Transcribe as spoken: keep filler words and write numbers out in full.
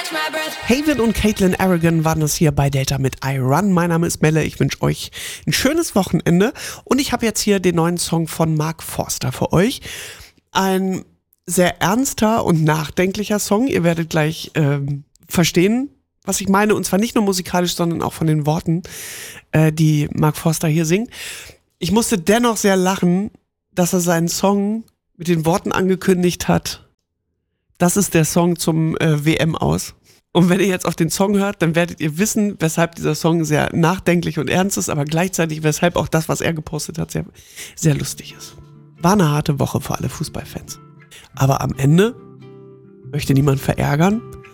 Haven und Caitlin Aragon waren das hier bei Delta mit I Run. Mein Name ist Melle, ich wünsche euch ein schönes Wochenende und ich habe jetzt hier den neuen Song von Mark Forster für euch. Ein sehr ernster und nachdenklicher Song. Ihr werdet gleich ähm, verstehen, was ich meine, und zwar nicht nur musikalisch, sondern auch von den Worten, äh, die Mark Forster hier singt. Ich musste dennoch sehr lachen, dass er seinen Song mit den Worten angekündigt hat: Das ist der Song zum äh, W M-Aus. Und wenn ihr jetzt auf den Song hört, dann werdet ihr wissen, weshalb dieser Song sehr nachdenklich und ernst ist, aber gleichzeitig weshalb auch das, was er gepostet hat, sehr, sehr lustig ist. War eine harte Woche für alle Fußballfans. Aber am Ende möchte niemand verärgern.